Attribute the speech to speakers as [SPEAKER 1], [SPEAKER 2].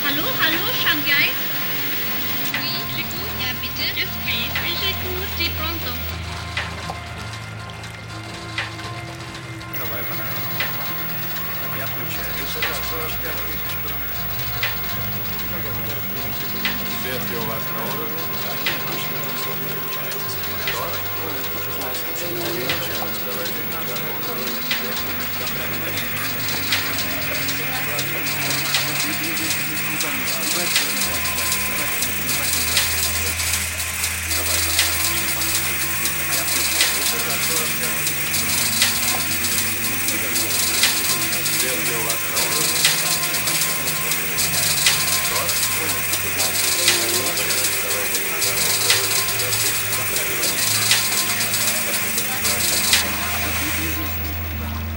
[SPEAKER 1] Hallo, hallo, Shanghai.
[SPEAKER 2] Oui, j'écoute.
[SPEAKER 1] Ja, bitte.
[SPEAKER 2] Yes, please.
[SPEAKER 1] Oui, j'écoute. Di pronto.
[SPEAKER 3] Давай, я включаю. Высота 45 тысяч километров. Ветки у вас на уровне? Машина включается. Мотор? 16 давайте.